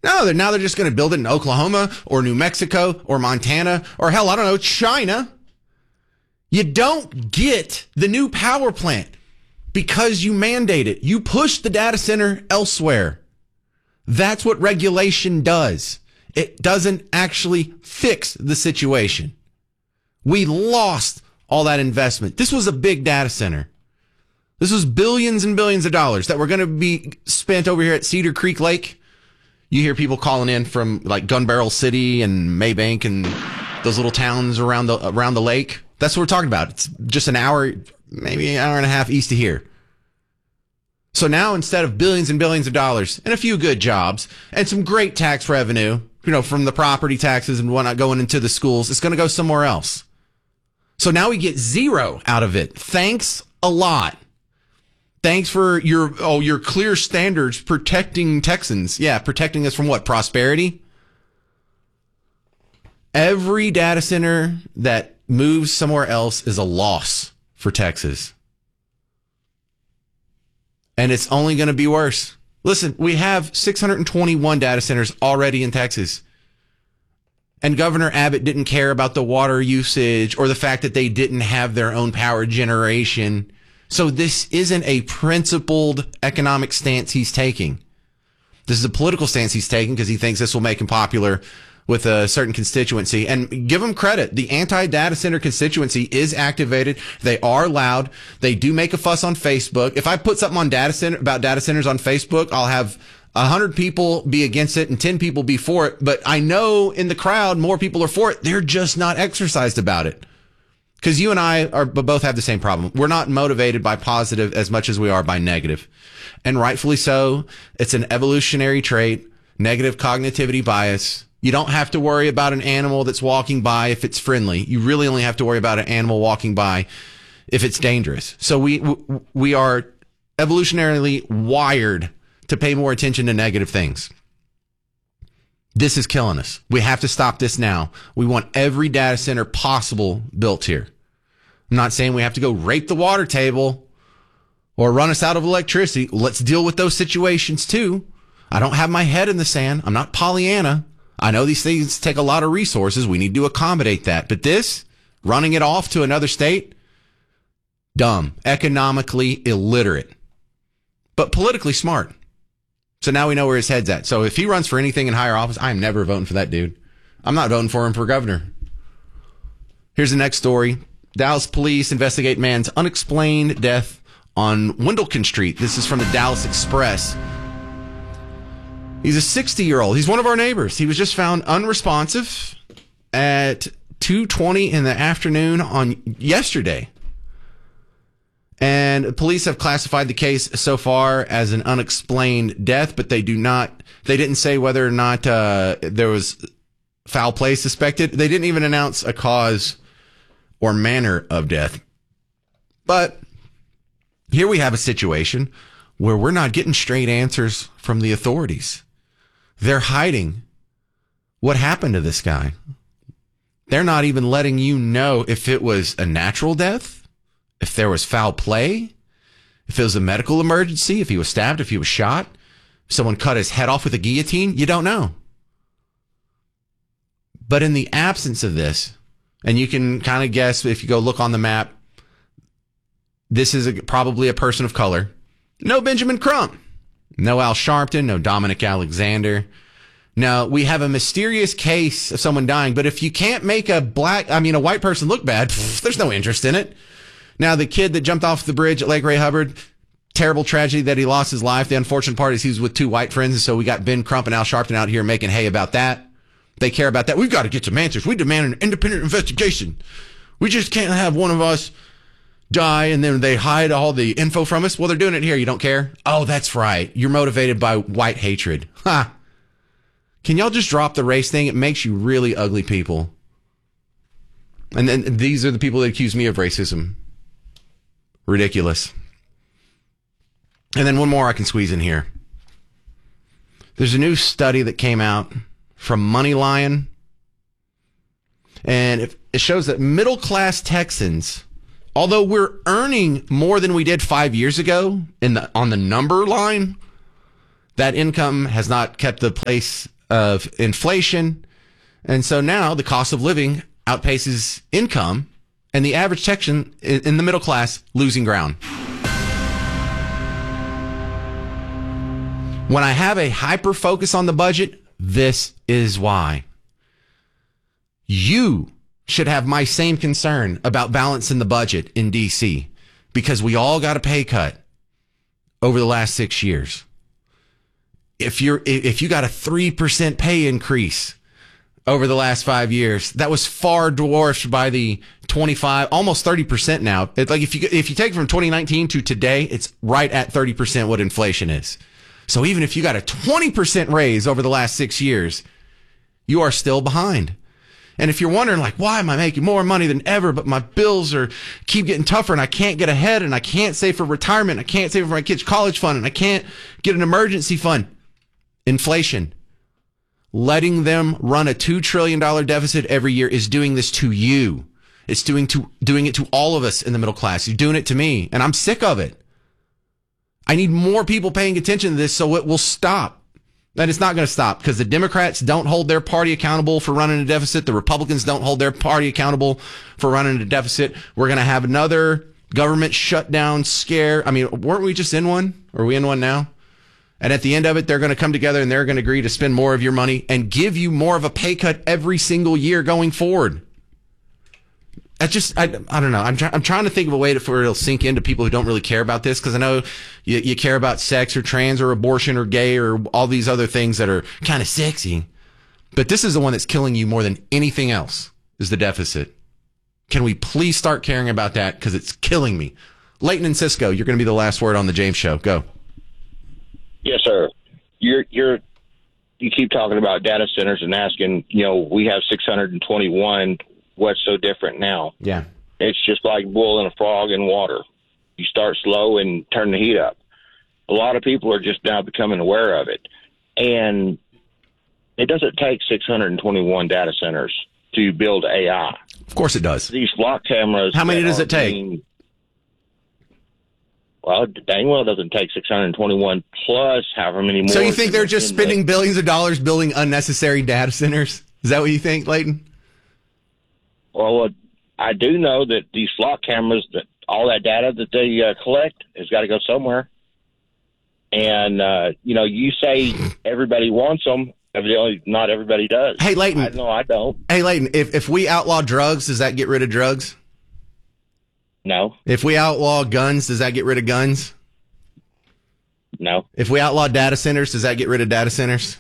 No, now they're just going to build it in Oklahoma or New Mexico or Montana or hell, I don't know, China. You don't get the new power plant because you mandate it. You push the data center elsewhere. That's what regulation does. It doesn't actually fix the situation. We lost all that investment. This was a big data center. This was billions and billions of dollars that were going to be spent over here at Cedar Creek Lake. You hear people calling in from like Gun Barrel City and Maybank and those little towns around the lake. That's what we're talking about. It's just an hour, maybe an hour and a half east of here. So now instead of billions and billions of dollars and a few good jobs and some great tax revenue, from the property taxes and whatnot going into the schools, it's going to go somewhere else. So now we get zero out of it. Thanks a lot. Thanks for your clear standards protecting Texans. Yeah, protecting us from what? Prosperity? Every data center that moves somewhere else is a loss for Texas. And it's only going to be worse. Listen, we have 621 data centers already in Texas. And Governor Abbott didn't care about the water usage or the fact that they didn't have their own power generation. So this isn't a principled economic stance he's taking. This is a political stance he's taking because he thinks this will make him popular with a certain constituency. And give him credit. The anti-data center constituency is activated. They are loud. They do make a fuss on Facebook. If I put something on about data centers on Facebook, I'll have 100 people be against it and 10 people be for it. But I know in the crowd, more people are for it. They're just not exercised about it. Because you and I both have the same problem. We're not motivated by positive as much as we are by negative. And rightfully so. It's an evolutionary trait, negative cognitivity bias. You don't have to worry about an animal that's walking by if it's friendly. You really only have to worry about an animal walking by if it's dangerous. So we are evolutionarily wired to pay more attention to negative things. This is killing us. We have to stop this now. We want every data center possible built here. I'm not saying we have to go rape the water table or run us out of electricity. Let's deal with those situations too. I don't have my head in the sand. I'm not Pollyanna. I know these things take a lot of resources. We need to accommodate that. But this, running it off to another state, dumb, economically illiterate, but politically smart. So now we know where his head's at. So if he runs for anything in higher office, I am never voting for that dude. I'm not voting for him for governor. Here's the next story. Dallas police investigate man's unexplained death on Wendelken Street. This is from the Dallas Express. He's a 60-year-old. He's one of our neighbors. He was just found unresponsive at 2:20 in the afternoon on yesterday. And police have classified the case so far as an unexplained death, but they didn't say whether or not there was foul play suspected. They didn't even announce a cause or manner of death. But here we have a situation where we're not getting straight answers from the authorities. They're hiding what happened to this guy. They're not even letting you know if it was a natural death, if there was foul play, if it was a medical emergency, if he was stabbed, if he was shot, if someone cut his head off with a guillotine. You don't know. But in the absence of this, and you can kind of guess if you go look on the map, this is probably a person of color. No Benjamin Crump. No Al Sharpton. No Dominic Alexander. No, we have a mysterious case of someone dying. But if you can't make a white person look bad, there's no interest in it. Now, the kid that jumped off the bridge at Lake Ray Hubbard, terrible tragedy that he lost his life. The unfortunate part is he was with two white friends. And so we got Ben Crump and Al Sharpton out here making hay about that. They care about that. We've got to get some answers. We demand an independent investigation. We just can't have one of us die and then they hide all the info from us. Well, they're doing it here. You don't care? Oh, that's right. You're motivated by white hatred. Ha! Can y'all just drop the race thing? It makes you really ugly people. And then these are the people that accuse me of racism. Ridiculous. And then one more I can squeeze in here. There's a new study that came out from MoneyLion. And it shows that middle-class Texans, although we're earning more than we did 5 years ago on the number line, that income has not kept the pace of inflation. And so now the cost of living outpaces income, and the average Texan in the middle class losing ground. When I have a hyper focus on the budget, this is why. You should have my same concern about balancing the budget in D.C. because we all got a pay cut over the last 6 years. If you got a 3% pay increase over the last 5 years, that was far dwarfed by the 25, almost 30% now. It's like if you take it from 2019 to today, it's right at 30% what inflation is. So even if you got a 20% raise over the last 6 years, you are still behind. And if you're wondering, like, why am I making more money than ever, but my bills keep getting tougher and I can't get ahead and I can't save for retirement, I can't save for my kids' college fund, and I can't get an emergency fund? Inflation. Letting them run a $2 trillion deficit every year is doing this to you. It's doing it to all of us in the middle class. You're doing it to me, and I'm sick of it. I need more people paying attention to this so it will stop. And it's not going to stop because the Democrats don't hold their party accountable for running a deficit. The Republicans don't hold their party accountable for running a deficit. We're going to have another government shutdown scare. I mean, weren't we just in one? Are we in one now? And at the end of it, they're going to come together and they're going to agree to spend more of your money and give you more of a pay cut every single year going forward. I don't know. I'm trying to think of a way for it'll sink into people who don't really care about this, because I know you care about sex or trans or abortion or gay or all these other things that are kind of sexy. But this is the one that's killing you more than anything else, is the deficit. Can we please start caring about that, because it's killing me? Leighton and Cisco, you're going to be the last word on the James Show. Go. Yes, sir. You keep talking about data centers and asking, we have 621. What's so different now? Yeah. It's just like boiling a frog in water. You start slow and turn the heat up. A lot of people are just now becoming aware of it. And it doesn't take 621 data centers to build AI. Of course it does. These flock cameras. How many does it take? Well, dang well doesn't take 621 plus however many more. So you think they're just spending billions of dollars building unnecessary data centers? Is that what you think, Leighton? Well, I do know that these flock cameras, that all that data that they collect has got to go somewhere. And, you say everybody wants them. Evidently, not everybody does. Hey, Leighton. No, I don't. Hey, Leighton, if we outlaw drugs, does that get rid of drugs? No. If we outlaw guns, does that get rid of guns? No. If we outlaw data centers, does that get rid of data centers?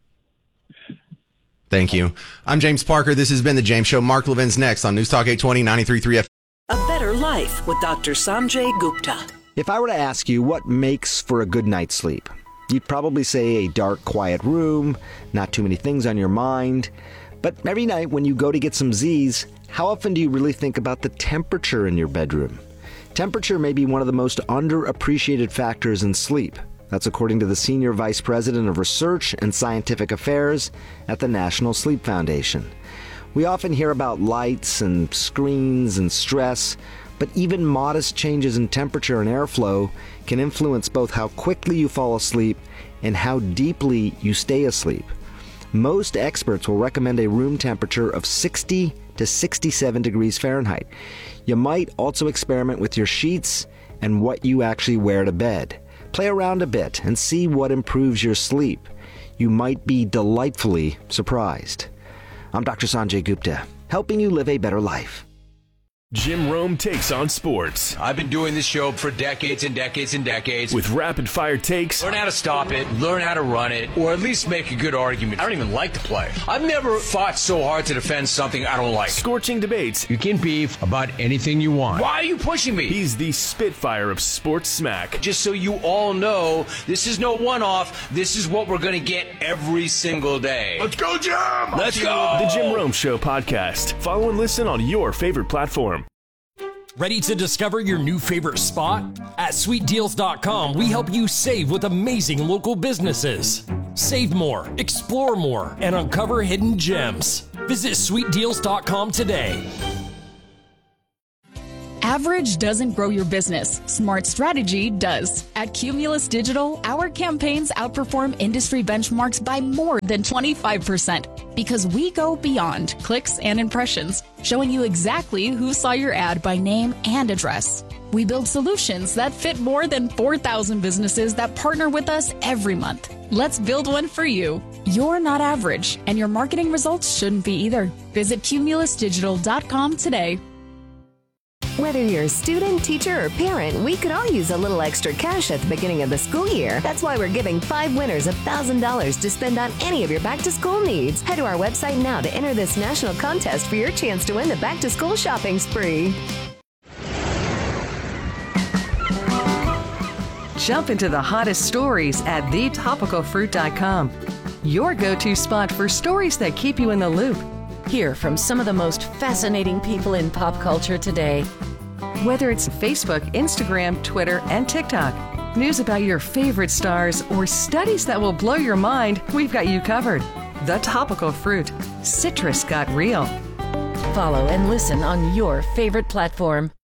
Thank you. I'm James Parker. This has been The James Show. Mark Levin's next on News Talk 820, 93.3 FM. A Better Life with Dr. Sanjay Gupta. If I were to ask you what makes for a good night's sleep, you'd probably say a dark, quiet room, not too many things on your mind. But every night when you go to get some Z's, how often do you really think about the temperature in your bedroom? Temperature may be one of the most underappreciated factors in sleep. That's according to the Senior Vice President of Research and Scientific Affairs at the National Sleep Foundation. We often hear about lights and screens and stress, but even modest changes in temperature and airflow can influence both how quickly you fall asleep and how deeply you stay asleep. Most experts will recommend a room temperature of 60 to 67 degrees Fahrenheit. You might also experiment with your sheets and what you actually wear to bed. Play around a bit and see what improves your sleep. You might be delightfully surprised. I'm Dr. Sanjay Gupta, helping you live a better life. Jim Rome takes on sports. I've been doing this show for decades and decades and decades. With rapid-fire takes. Learn how to stop it, learn how to run it, or at least make a good argument. I don't even like the play. I've never fought so hard to defend something I don't like. Scorching debates. You can beef about anything you want. Why are you pushing me? He's the Spitfire of sports smack. Just so you all know, this is no one-off. This is what we're going to get every single day. Let's go, Jim! Let's go! The Jim Rome Show podcast. Follow and listen on your favorite platform. Ready to discover your new favorite spot? At sweetdeals.com, we help you save with amazing local businesses. Save more, explore more, and uncover hidden gems. Visit sweetdeals.com today. Average doesn't grow your business. Smart strategy does. At Cumulus Digital, our campaigns outperform industry benchmarks by more than 25% because we go beyond clicks and impressions, showing you exactly who saw your ad by name and address. We build solutions that fit more than 4,000 businesses that partner with us every month. Let's build one for you. You're not average, and your marketing results shouldn't be either. Visit cumulusdigital.com today. Whether you're a student, teacher, or parent, we could all use a little extra cash at the beginning of the school year. That's why we're giving 5 winners $1,000 to spend on any of your back-to-school needs. Head to our website now to enter this national contest for your chance to win the back-to-school shopping spree. Jump into the hottest stories at thetopicalfruit.com. Your go-to spot for stories that keep you in the loop. Hear from some of the most fascinating people in pop culture today. Whether it's Facebook, Instagram, Twitter, and TikTok, news about your favorite stars, or studies that will blow your mind, we've got you covered. The Topical Fruit. Citrus got real. Follow and listen on your favorite platform.